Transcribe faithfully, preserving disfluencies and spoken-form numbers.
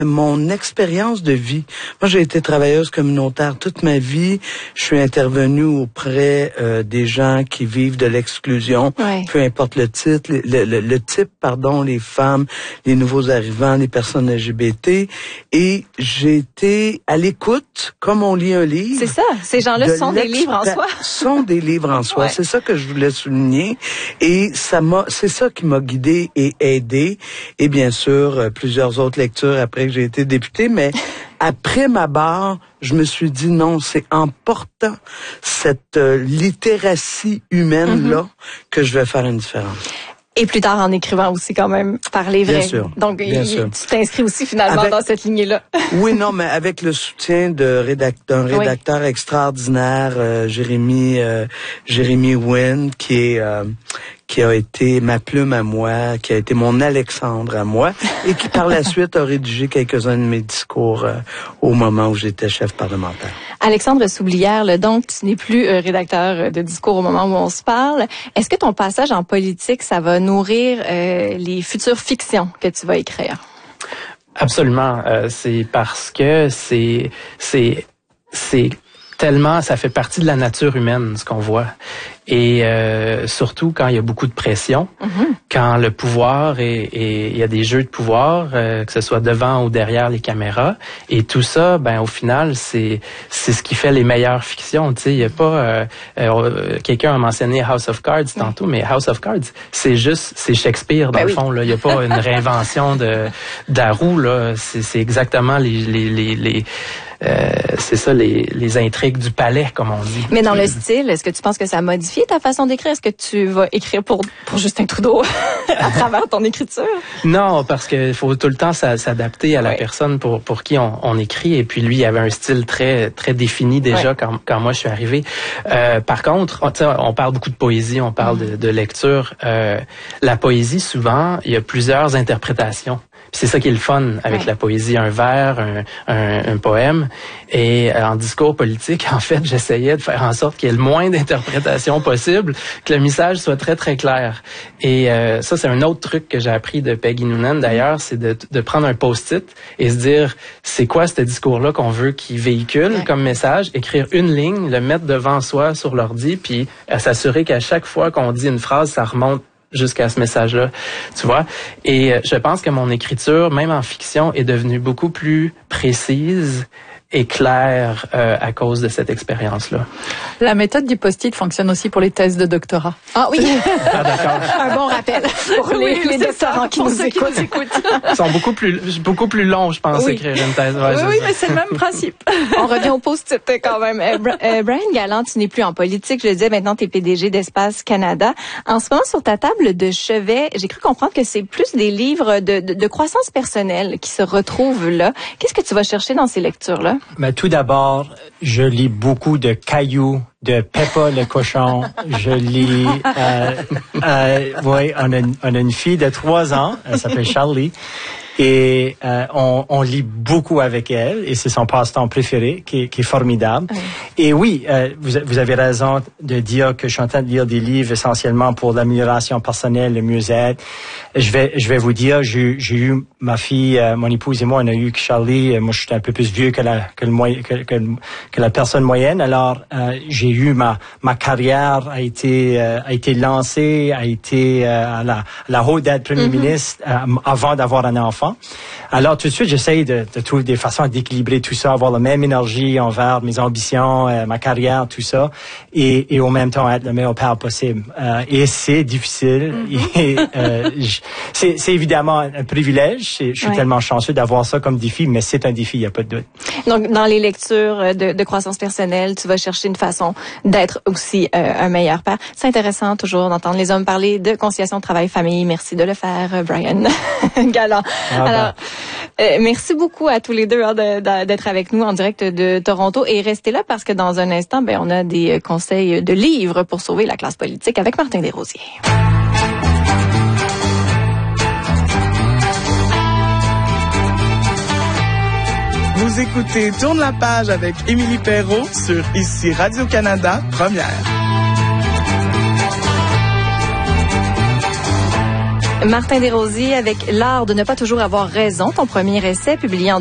Mon expérience de vie. Moi, j'ai été travailleuse communautaire toute ma vie. Je suis intervenue auprès euh, des gens qui vivent de l'exclusion, ouais. peu importe le titre, le, le, le type, pardon, les femmes, les nouveaux arrivants, les personnes L G B T. Et j'ai été à l'écoute, comme on lit un livre. C'est ça. Ces gens-là de sont des livres en soi. Sont des livres en soi. Ouais. C'est ça que je voulais souligner. Et ça m'a, c'est ça qui m'a guidé et aidé. Et bien sûr, plusieurs autres lectures après que j'ai été députée, mais après ma barre, je me suis dit non, c'est en portant cette euh, littératie humaine-là mm-hmm. que je vais faire une différence. Et plus tard, en écrivant aussi quand même, parler vrai. Bien sûr. Donc, bien il, sûr. tu t'inscris aussi finalement avec, dans cette lignée-là. Oui, non, mais avec le soutien de rédac- d'un rédacteur oui. extraordinaire, euh, Jérémy, euh, Jérémy Wynne, qui est... Euh, qui a été ma plume à moi, qui a été mon Alexandre à moi, et qui par la suite a rédigé quelques-uns de mes discours euh, au moment où j'étais chef parlementaire. Alexandre Soublière, là, donc tu n'es plus euh, rédacteur de discours au moment où on se parle. Est-ce que ton passage en politique, ça va nourrir euh, les futures fictions que tu vas écrire? Absolument. Euh, c'est parce que c'est c'est c'est tellement, ça fait partie de la nature humaine, ce qu'on voit. Et euh, surtout quand il y a beaucoup de pression, mm-hmm. quand le pouvoir et il y a des jeux de pouvoir, euh, que ce soit devant ou derrière les caméras, et tout ça, ben au final, c'est c'est ce qui fait les meilleures fictions. Tu sais, il y a pas euh, euh, quelqu'un a mentionné House of Cards tantôt, mais House of Cards, c'est juste c'est Shakespeare dans ben le oui. fond. Là, il y a pas une réinvention de de la roue là. C'est c'est exactement les les les, les Euh, c'est ça, les, les intrigues du palais, comme on dit. Mais dans le style, est-ce que tu penses que ça a modifié ta façon d'écrire? Est-ce que tu vas écrire pour, pour Justin Trudeau à travers ton écriture? Non, parce qu'il faut tout le temps s'adapter à la ouais. personne pour, pour qui on, on écrit. Et puis lui, il avait un style très, très défini déjà ouais. quand, quand moi je suis arrivé. Euh, par contre, on, on parle beaucoup de poésie, on parle mm-hmm. de, de lecture. Euh, la poésie, souvent, il y a plusieurs interprétations. C'est ça qui est le fun avec ouais. la poésie, un vers, un, un, un poème. Et en discours politique, en fait, j'essayais de faire en sorte qu'il y ait le moins d'interprétations possible, que le message soit très, très clair. Et euh, ça, c'est un autre truc que j'ai appris de Peggy Noonan, d'ailleurs, c'est de, de prendre un post-it et se dire, c'est quoi ce discours-là qu'on veut qu'il véhicule ouais. comme message, écrire une ligne, le mettre devant soi sur l'ordi, puis à s'assurer qu'à chaque fois qu'on dit une phrase, ça remonte jusqu'à ce message-là, tu vois. Et je pense que mon écriture, même en fiction, est devenue beaucoup plus précise et claire euh, à cause de cette expérience-là. La méthode du post-it fonctionne aussi pour les thèses de doctorat. Ah oui! Ah, d'accord. Un bon rappel pour oui, les, les doctorants qui nous écoutent. Qui nous écoutent. Ils sont beaucoup plus, beaucoup plus longs, je pense, oui. écrire une thèse. Ouais, oui, oui mais c'est le même principe. On revient au post-it quand même. Euh, euh, Brian Galland, tu n'es plus en politique. Je le disais, maintenant, tu es P D G d'Espace Canada. En ce moment, sur ta table de chevet, j'ai cru comprendre que c'est plus des livres de, de, de croissance personnelle qui se retrouvent là. Qu'est-ce que tu vas chercher dans ces lectures-là? Mais tout d'abord, je lis beaucoup de Caillou, de Peppa le cochon. Je lis... Euh, euh, oui, on a, une, on a une fille de trois ans, elle s'appelle Charlie. Et euh, on, on lit beaucoup avec elle, et c'est son passe-temps préféré, qui, qui est formidable. Oui. Et oui, euh, vous, vous avez raison de dire que je suis en train de lire des livres essentiellement pour l'amélioration personnelle, le mieux-être. Je vais, je vais vous dire, j'ai, j'ai eu ma fille, euh, mon épouse et moi, on a eu Charlie. Moi, je suis un peu plus vieux que la que le moyen, que, que, que la personne moyenne. Alors, euh, j'ai eu ma ma carrière a été euh, a été lancée, a été euh, à la à la haute date premier mm-hmm. ministre euh, avant d'avoir un enfant. Alors, tout de suite, j'essaye de, de trouver des façons d'équilibrer tout ça, avoir la même énergie envers mes ambitions, euh, ma carrière, tout ça, et, et au même temps être le meilleur père possible. Euh, et c'est difficile. Mm-hmm. Et euh, je, c'est, c'est évidemment un privilège. Je suis ouais. tellement chanceux d'avoir ça comme défi, mais c'est un défi, il n'y a pas de doute. Donc, dans les lectures de, de croissance personnelle, tu vas chercher une façon d'être aussi euh, un meilleur père. C'est intéressant toujours d'entendre les hommes parler de conciliation travail-famille. Merci de le faire, Brian Galland. Ah, Alors, ben. euh, merci beaucoup à tous les deux hein, de, de, d'être avec nous en direct de Toronto, et restez là parce que dans un instant, ben, on a des conseils de livres pour sauver la classe politique avec Martin Desrosiers. Vous écoutez Tourne la page avec Émilie Perrault sur Ici Radio-Canada, Première. Martin Desrosiers avec L'art de ne pas toujours avoir raison, ton premier essai publié en